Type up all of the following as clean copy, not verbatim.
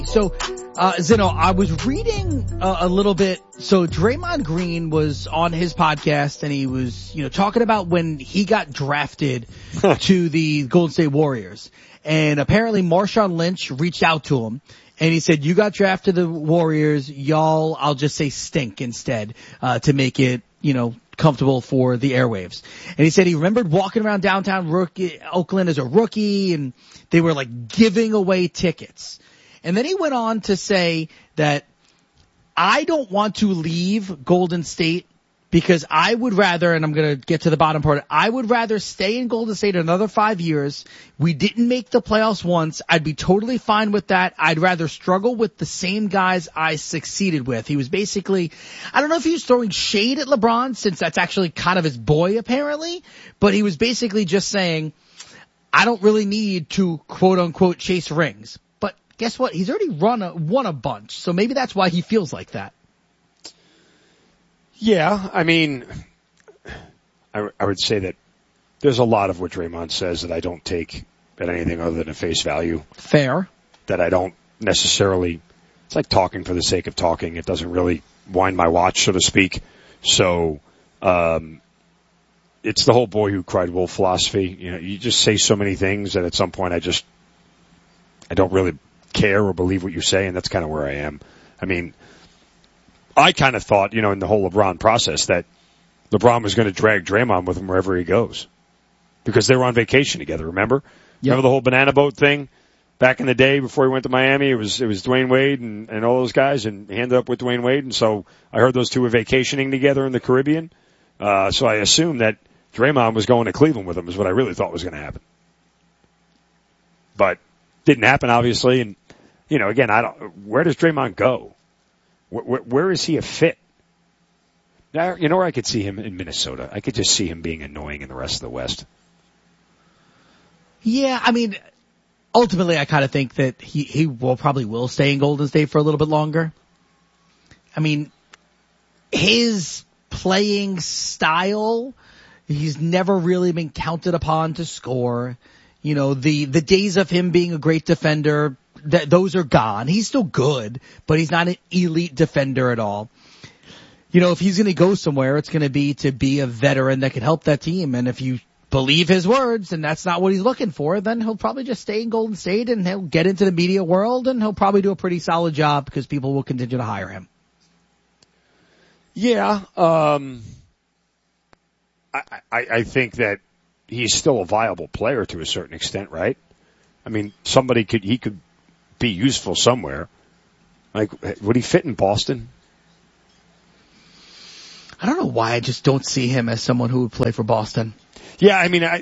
So, Zeno, I was reading a little bit. So Draymond Green was on his podcast and he was, talking about when he got drafted to the Golden State Warriors. And apparently Marshawn Lynch reached out to him and he said, you got drafted to the Warriors. Y'all, I'll just say stink instead, to make it, comfortable for the airwaves. And he said he remembered walking around downtown Oakland as a rookie and they were like giving away tickets. And then he went on to say that I don't want to leave Golden State because I would rather, and I'm going to get to the bottom part, I would rather stay in Golden State another 5 years. We didn't make the playoffs once. I'd be totally fine with that. I'd rather struggle with the same guys I succeeded with. He was basically, I don't know if he was throwing shade at LeBron since that's actually kind of his boy apparently, but he was basically just saying, I don't really need to quote unquote chase rings. Guess what? He's already won a bunch, so maybe that's why he feels like that. Yeah, I mean, I would say that there's a lot of what Draymond says that I don't take at anything other than a face value. Fair. That I don't necessarily, it's like talking for the sake of talking. It doesn't really wind my watch, so to speak. So, it's the whole boy who cried wolf philosophy. You just say so many things that at some point I don't really care or believe what you say, and that's kind of where I am. I mean, I kind of thought, in the whole LeBron process that LeBron was going to drag Draymond with him wherever he goes because they were on vacation together, remember? Yep. Remember the whole banana boat thing back in the day before he went to Miami? It was Dwayne Wade and all those guys, and he ended up with Dwayne Wade, and so I heard those two were vacationing together in the Caribbean. So I assumed that Draymond was going to Cleveland with him is what I really thought was going to happen. But didn't happen, obviously, and again, where does Draymond go? Where is he a fit? Now, where I could see him in Minnesota? I could just see him being annoying in the rest of the West. Yeah, I mean, ultimately, I kind of think that he probably will stay in Golden State for a little bit longer. I mean, his playing style, he's never really been counted upon to score. The days of him being a great defender, those are gone. He's still good, but he's not an elite defender at all. If he's going to go somewhere, it's going to be a veteran that can help that team. And if you believe his words and that's not what he's looking for, then he'll probably just stay in Golden State and he'll get into the media world and he'll probably do a pretty solid job because people will continue to hire him. Yeah. I think that he's still a viable player to a certain extent, right? I mean, he could be useful somewhere. Like, would he fit in Boston? I don't know why I just don't see him as someone who would play for Boston. Yeah, I mean,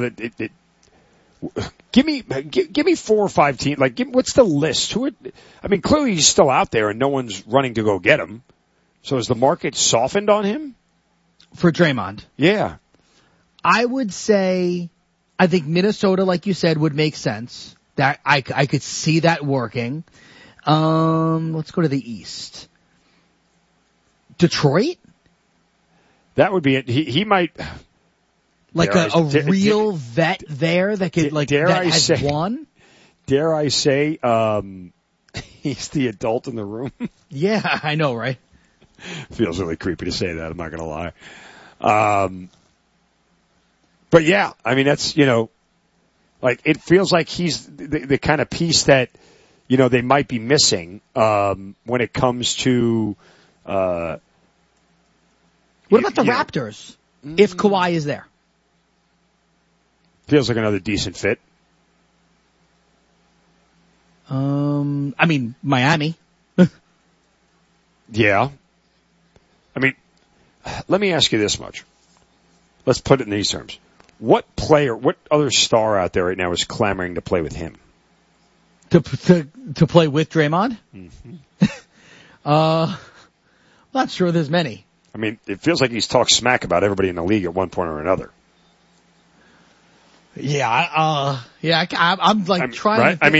give me 4 or 5 teams. Like, what's the list? Clearly he's still out there and no one's running to go get him. So has the market softened on him? For Draymond? Yeah. I would say, I think Minnesota, like you said, would make sense. That I could see that working. Let's go to the East. Detroit? That would be it. He might. Like a real vet there that could, that has won? Dare I say, he's the adult in the room? Yeah, I know, right? Feels really creepy to say that, I'm not going to lie. But yeah, I mean, that's, it feels like he's the kind of piece that, they might be missing, when it comes to, what about the Raptors? If Kawhi is there? Feels like another decent fit. Miami. Yeah. I mean, let me ask you this much. Let's put it in these terms. What other star out there right now is clamoring to play with him? To play with Draymond? Mm-hmm. Not sure there's many. I mean, it feels like he's talked smack about everybody in the league at one point or another. Yeah, I'm trying right? to think,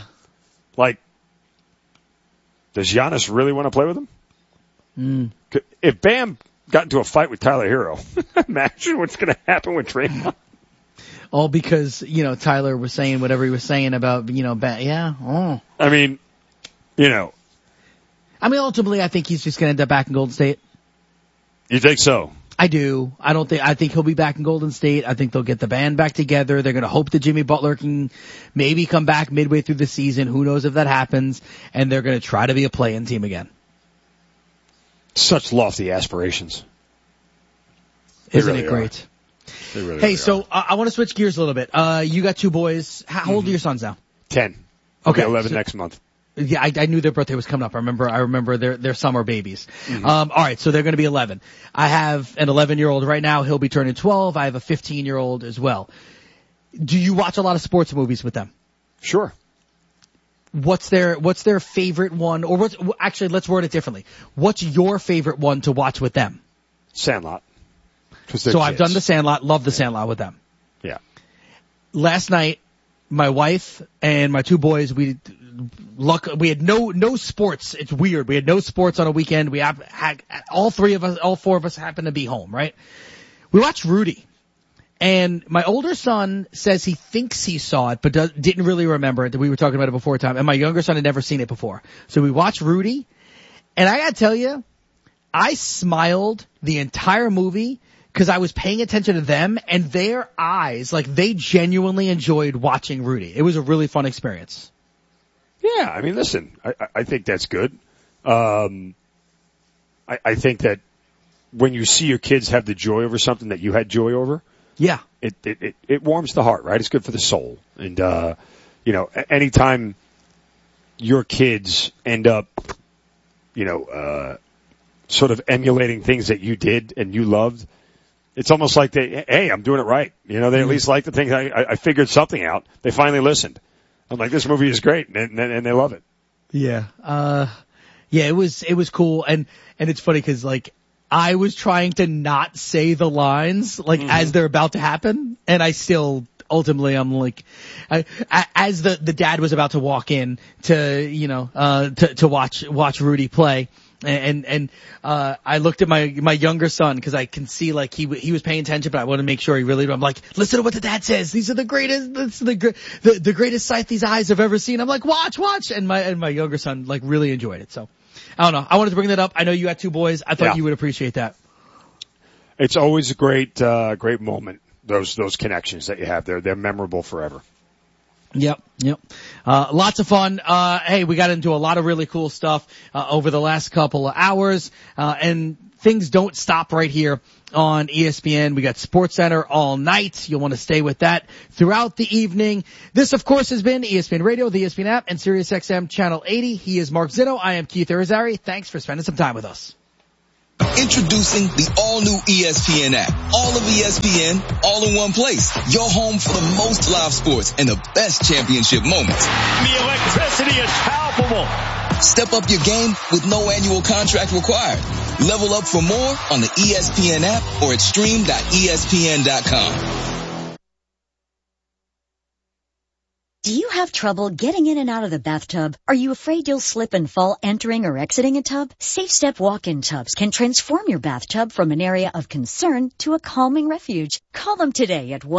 does Giannis really want to play with him? Mm. If Bam got into a fight with Tyler Hero, imagine what's going to happen with Draymond. All because, Tyler was saying whatever he was saying about, Bam. Yeah. Oh. I mean, You know. I mean, ultimately, I think he's just going to end up back in Golden State. You think so? I do. I think he'll be back in Golden State. I think they'll get the band back together. They're going to hope that Jimmy Butler can maybe come back midway through the season. Who knows if that happens? And they're going to try to be a play-in team again. Such lofty aspirations. Isn't it great? Really so I want to switch gears a little bit. You got two boys. How old are your sons now? 10. Okay. 11 next month. Yeah, I knew their birthday was coming up. I remember their summer babies. All right, so they're going to be 11. I have an 11-year-old right now. He'll be turning 12. I have a 15-year-old as well. Do you watch a lot of sports movies with them? Sure. What's their favorite one? Or actually, let's word it differently. What's your favorite one to watch with them? Sandlot. So I've done The Sandlot. Love The Sandlot with them. Yeah. Last night, my wife and my two boys, we had no sports. It's weird. We had no sports on a weekend. We had all four of us happened to be home, right? We watched Rudy. And my older son says he thinks he saw it, but didn't really remember it. We were talking about it before time. And my younger son had never seen it before. So we watched Rudy. And I gotta tell you, I smiled the entire movie because I was paying attention to them and their eyes, like they genuinely enjoyed watching Rudy. It was a really fun experience. Yeah, I mean, listen, I think that's good. I think that when you see your kids have the joy over something that you had joy over, yeah, it warms the heart, right? It's good for the soul. And, anytime your kids end up, sort of emulating things that you did and you loved, it's almost like hey, I'm doing it right. They at least like the thing. I figured something out. They finally listened. I'm like, this movie is great, and they love it. Yeah. It was cool. And it's funny because, like, I was trying to not say the lines, like, as they're about to happen, and I still, ultimately, I'm like, as the dad was about to walk in to watch Rudy play, and I looked at my younger son because I can see like he was paying attention, but I want to make sure he really. I'm like, listen to what the dad says. These are the greatest. This is the greatest sight these eyes have ever seen. I'm like, watch, and my younger son like really enjoyed it. So I don't know. I wanted to bring that up. I know you had two boys. I thought you would appreciate that. It's always a great moment. Those connections that you have there, they're memorable forever. Yep. Lots of fun. Hey, we got into a lot of really cool stuff, over the last couple of hours, and things don't stop right here on ESPN. We got SportsCenter all night. You'll want to stay with that throughout the evening. This, of course, has been ESPN Radio, the ESPN app, and SiriusXM Channel 80. He is Mark Zinno. I am Keith Irizarry. Thanks for spending some time with us. Introducing the all-new ESPN app. All of ESPN, all in one place. Your home for the most live sports and the best championship moments. The electricity is palpable. Step up your game with no annual contract required. Level up for more on the ESPN app or at stream.espn.com. Do you have trouble getting in and out of the bathtub? Are you afraid you'll slip and fall entering or exiting a tub? Safe Step walk-in tubs can transform your bathtub from an area of concern to a calming refuge. Call them today at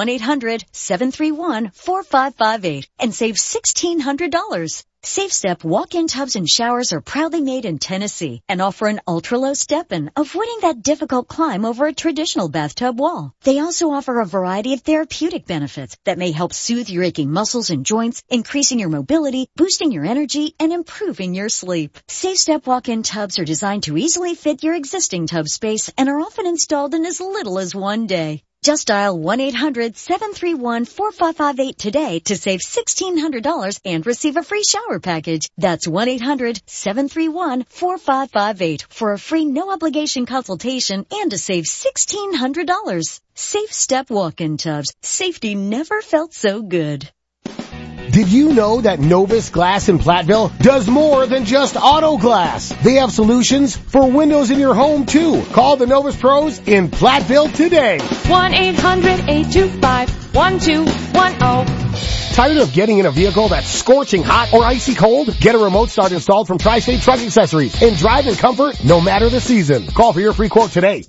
1-800-731-4558 and save $1,600. Safe Step walk-in tubs and showers are proudly made in Tennessee and offer an ultra-low step-in, avoiding that difficult climb over a traditional bathtub wall. They also offer a variety of therapeutic benefits that may help soothe your aching muscles and joints, increasing your mobility, boosting your energy, and improving your sleep. Safe Step walk-in tubs are designed to easily fit your existing tub space and are often installed in as little as one day. Just dial 1-800-731-4558 today to save $1,600 and receive a free shower package. That's 1-800-731-4558 for a free no-obligation consultation and to save $1,600. Safe Step walk-in tubs. Safety never felt so good. Did you know that Novus Glass in Platteville does more than just auto glass? They have solutions for windows in your home, too. Call the Novus Pros in Platteville today. 1-800-825-1210. Tired of getting in a vehicle that's scorching hot or icy cold? Get a remote start installed from Tri-State Truck Accessories and drive in comfort no matter the season. Call for your free quote today.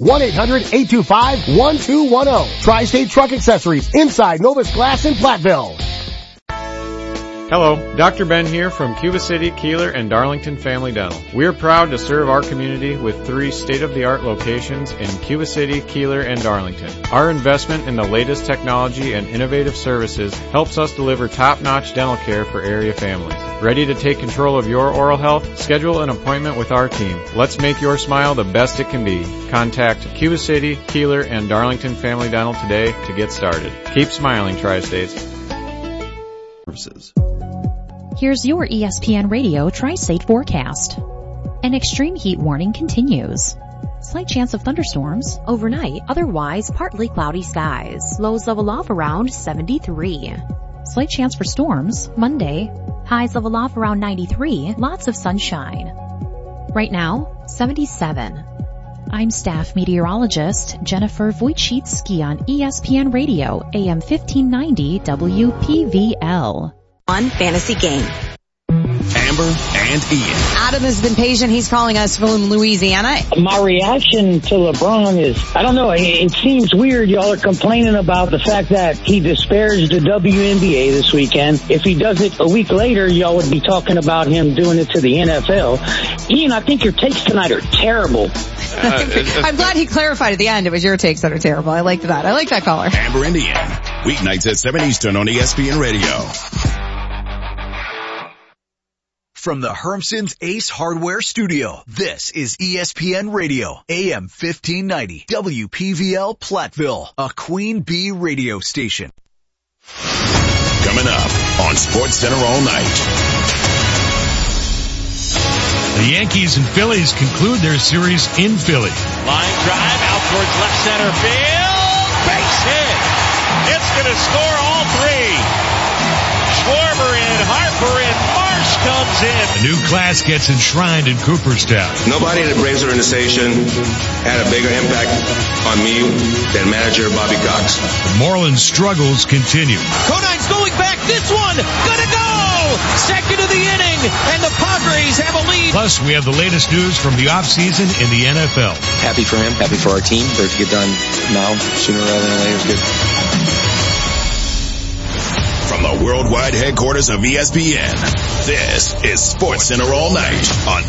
1-800-825-1210. Tri-State Truck Accessories inside Novus Glass in Platteville. Hello, Dr. Ben here from Cuba City, Keeler, and Darlington Family Dental. We are proud to serve our community with 3 state-of-the-art locations in Cuba City, Keeler, and Darlington. Our investment in the latest technology and innovative services helps us deliver top-notch dental care for area families. Ready to take control of your oral health? Schedule an appointment with our team. Let's make your smile the best it can be. Contact Cuba City, Keeler, and Darlington Family Dental today to get started. Keep smiling, Tri-States. Here's your ESPN Radio Tri-State forecast. An extreme heat warning continues. Slight chance of thunderstorms overnight, otherwise partly cloudy skies. Lows level off around 73. Slight chance for storms Monday. Highs level off around 93. Lots of sunshine. Right now, 77. I'm staff meteorologist Jennifer Wojcicki on ESPN Radio, AM 1590 WPVL. On Fantasy Game. Amber and Ian. Adam has been patient. He's calling us from Louisiana. My reaction to LeBron is, I don't know, it seems weird y'all are complaining about the fact that he disparaged the WNBA this weekend. If he does it a week later, y'all would be talking about him doing it to the NFL. Ian, I think your takes tonight are terrible. I'm glad he clarified at the end it was your takes that are terrible. I liked that. I like that caller. Amber and Ian. Weeknights at 7 Eastern on ESPN Radio. From the Hermson's Ace Hardware Studio, this is ESPN Radio, AM 1590, WPVL Platteville, a Queen Bee radio station. Coming up on SportsCenter all night. The Yankees and Phillies conclude their series in Philly. Line drive out towards left center field. Base hit. It's going to score all 3. Schwarber in, Harper in, Marsh comes in. A new class gets enshrined in Cooperstown. Nobody in the Braves organization had a bigger impact on me than manager Bobby Cox. The Marlins struggles continue. Conine's going back. This one gonna go. Second of the inning, and the Padres have a lead. Plus, we have the latest news from the offseason in the NFL. Happy for him, happy for our team. For it to get done now, sooner rather than later is good. From the worldwide headquarters of ESPN, this is SportsCenter all night on